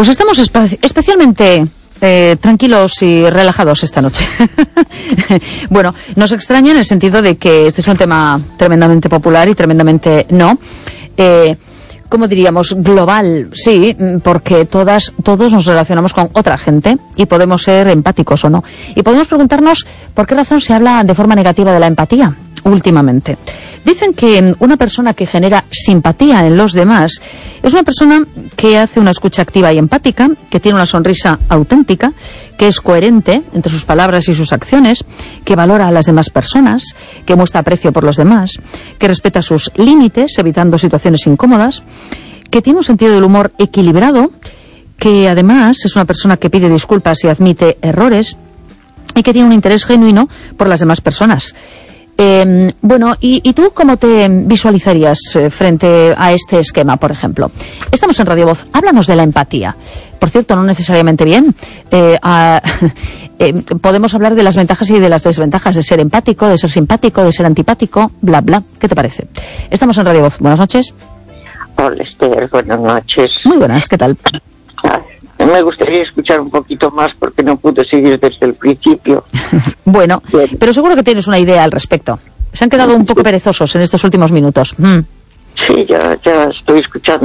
Pues estamos especialmente tranquilos y relajados esta noche. Bueno, nos extraña en el sentido de que este es un tema tremendamente popular y tremendamente ¿cómo diríamos? Global, sí, porque todos nos relacionamos con otra gente y podemos ser empáticos o no. Y podemos preguntarnos por qué razón se habla de forma negativa de la empatía últimamente. Dicen que una persona que genera simpatía en los demás es una persona que hace una escucha activa y empática, que tiene una sonrisa auténtica, que es coherente entre sus palabras y sus acciones, que valora a las demás personas, que muestra aprecio por los demás, que respeta sus límites, evitando situaciones incómodas, que tiene un sentido del humor equilibrado, que además es una persona que pide disculpas y admite errores, y que tiene un interés genuino por las demás personas. Bueno, ¿y tú cómo te visualizarías frente a este esquema, por ejemplo? Estamos en Radio Voz, háblanos de la empatía. Por cierto, no necesariamente bien. Podemos hablar de las ventajas y de las desventajas de ser empático, de ser simpático, de ser antipático, bla, bla. ¿Qué te parece? Estamos en Radio Voz. Buenas noches. Hola, Esther. Buenas noches. Muy buenas, ¿qué tal? Me gustaría escuchar un poquito más porque no pude seguir desde el principio. Bueno, pero seguro que tienes una idea al respecto. Se han quedado un poco perezosos en estos últimos minutos. Sí, ya estoy escuchando.